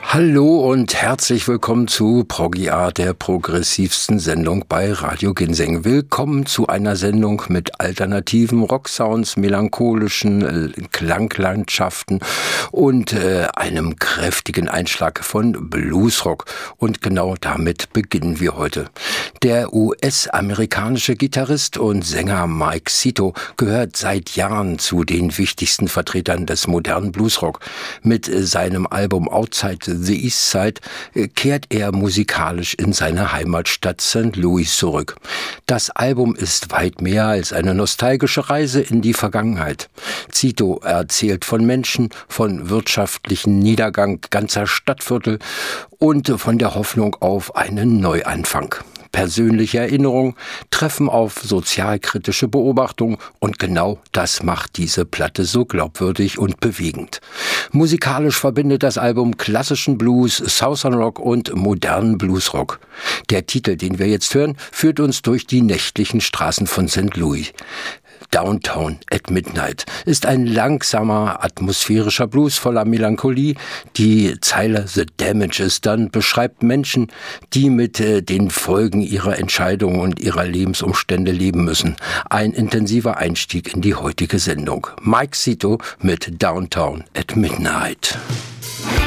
Hallo und herzlich willkommen zu Proggy Art, der progressivsten Sendung bei Radio Ginseng. Willkommen zu einer Sendung mit alternativen Rocksounds, melancholischen Klanglandschaften und einem kräftigen Einschlag von Bluesrock. Und genau damit beginnen wir heute. Der US-amerikanische Gitarrist und Sänger Mike Zito gehört seit Jahren zu den wichtigsten Vertretern des modernen Bluesrock. Mit seinem Album Outside the East Side kehrt er musikalisch in seine Heimatstadt St. Louis zurück. Das Album ist weit mehr als eine nostalgische Reise in die Vergangenheit. Zito erzählt von Menschen, von wirtschaftlichen Niedergang ganzer Stadtviertel und von der Hoffnung auf einen Neuanfang. Persönliche Erinnerungen treffen auf sozialkritische Beobachtungen und genau das macht diese Platte so glaubwürdig und bewegend. Musikalisch verbindet das Album klassischen Blues, Southern Rock und modernen Bluesrock. Der Titel, den wir jetzt hören, führt uns durch die nächtlichen Straßen von St. Louis. Downtown at Midnight ist ein langsamer, atmosphärischer Blues voller Melancholie. Die Zeile The Damage is Done beschreibt Menschen, die mit den Folgen ihrer Entscheidungen und ihrer Lebensumstände leben müssen. Ein intensiver Einstieg in die heutige Sendung. Mike Zito mit Downtown at Midnight.